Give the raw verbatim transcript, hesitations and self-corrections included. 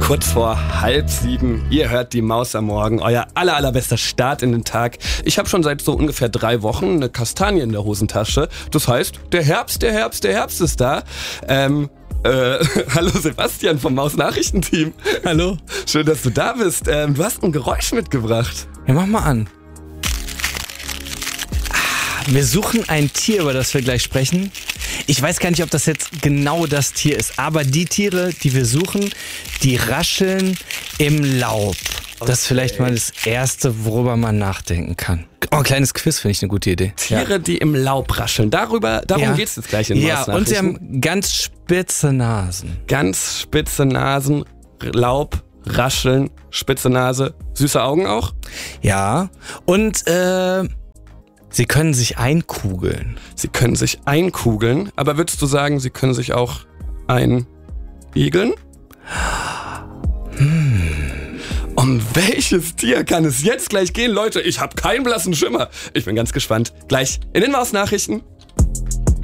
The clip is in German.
Kurz vor halb sieben, ihr hört die Maus am Morgen, euer aller, allerbester Start in den Tag. Ich habe schon seit so ungefähr drei Wochen eine Kastanie in der Hosentasche. Das heißt, der Herbst, der Herbst, der Herbst ist da. Ähm, äh, hallo Sebastian vom Maus-Nachrichtenteam. Hallo. Schön, dass du da bist. Ähm, du hast ein Geräusch mitgebracht. Ja, mach mal an. Wir suchen ein Tier, über das wir gleich sprechen. Ich weiß gar nicht, ob das jetzt genau das Tier ist, aber die Tiere, die wir suchen, die rascheln im Laub. Das ist vielleicht mal das Erste, worüber man nachdenken kann. Oh, ein kleines Quiz finde ich eine gute Idee. Tiere, ja. die im Laub rascheln. Darüber, darum ja. geht es jetzt gleich in den Ja, und sie haben ganz spitze Nasen. Ganz spitze Nasen, Laub, rascheln, spitze Nase, süße Augen auch? Ja, und äh... sie können sich einkugeln. Sie können sich einkugeln, aber würdest du sagen, sie können sich auch einigeln? Hm. Um welches Tier kann es jetzt gleich gehen, Leute? Ich habe keinen blassen Schimmer. Ich bin ganz gespannt. Gleich in den Maus-Nachrichten.